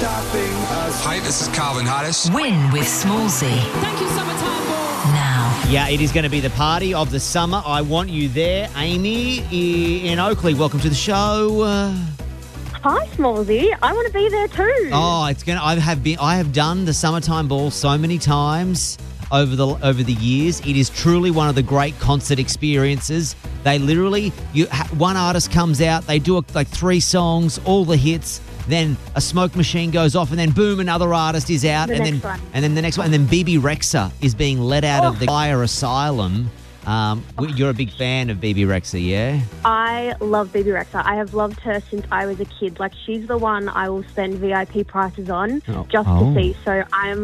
Hi, this is Calvin Harris. Win with Smallsy. Thank you, Summertime Ball. Now. Yeah, it is going to be the party of the summer. I want you there. Amy in Oakley, welcome to the show. Hi, Smallsy. I want to be there too. I have done the Summertime Ball so many times over the years. It is truly one of the great concert experiences. They literally, one artist comes out, they do like 3 songs, all the hits. Then a smoke machine goes off, and then boom, another artist is out, and then the next one, and then BB Rexha is being let out of the fire asylum. You're a big fan of BB Rexha, yeah? I love BB Rexha. I have loved her since I was a kid. Like, she's the one I will spend VIP prices on just to see. So I'm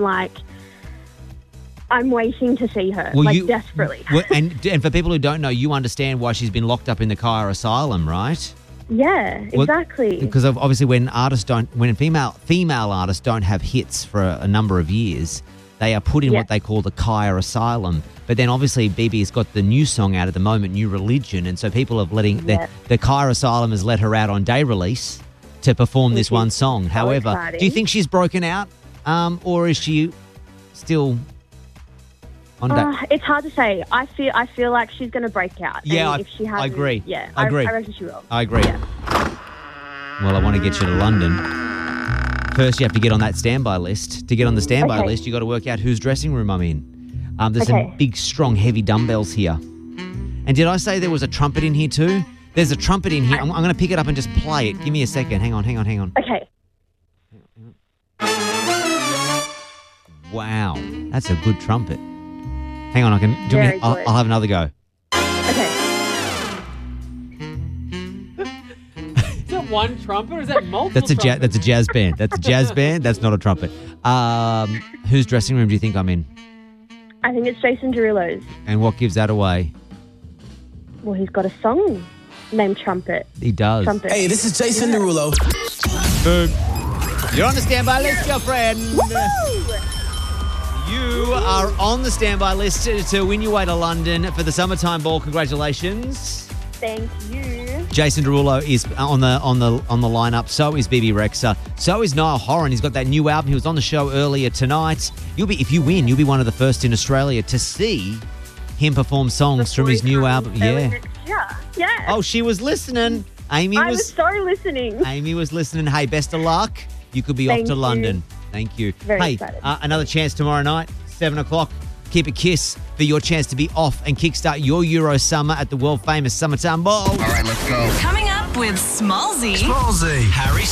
waiting to see her, desperately. And for people who don't know, you understand why she's been locked up in the Kaya asylum, right? Yeah, exactly. Because obviously when female artists don't have hits for a number of years, they are put in what they call the Kaya asylum. But then obviously BB's got the new song out at the moment, New Religion, and so people are letting the Kaya asylum has let her out on day release to perform this one song. However, exciting. do you think she's broken out, or is she still on that? It's hard to say. I feel like she's going to break out. Yeah, and if she hasn't, I agree. Yeah, I agree. I reckon she will. I agree. Yeah. Well, I want to get you to London. First, you have to get on that standby list. To get on the standby list, you got to work out whose dressing room I'm in. There's some big, strong, heavy dumbbells here. And did I say there was a trumpet in here too? There's a trumpet in here. I'm going to pick it up and just play it. Give me a second. Hang on. Okay. Wow, that's a good trumpet. Hang on, I'll have another go. Okay. Is that one trumpet or is that multiple That's a jazz band. That's a jazz band. That's not a trumpet. Whose dressing room do you think I'm in? I think it's Jason Derulo's. And what gives that away? Well, he's got a song named Trumpet. He does. Trumpet. Hey, this is Jason Derulo. Boom. You're on the standby list, girlfriend. Woo! You are on the standby list to win your way to London for the Summertime Ball. Congratulations. Thank you. Jason Derulo is on the lineup. So is BB Rexha. So is Niall Horan. He's got that new album. He was on the show earlier tonight. If you win, you'll be one of the first in Australia to see him perform songs from his new album. Yeah. Yeah. Oh, she was listening. I was so listening. Amy was listening. Hey, best of luck. You could be off to London. Thank you. Very excited. Another chance tomorrow night, 7 o'clock. Keep a kiss for your chance to be off and kickstart your Euro summer at the world famous Summertime Ball. All right, let's go. Coming up with Smallsy. Smallsy. Harry